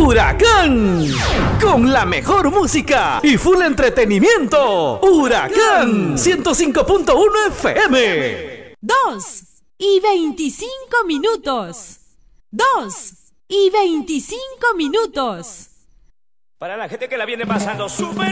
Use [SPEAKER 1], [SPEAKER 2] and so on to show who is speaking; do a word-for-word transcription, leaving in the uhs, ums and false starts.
[SPEAKER 1] Huracán, con la mejor música y full entretenimiento. Huracán ciento cinco punto uno F M.
[SPEAKER 2] Dos y veinticinco minutos. Dos y veinticinco minutos.
[SPEAKER 3] Para la gente que la viene pasando súper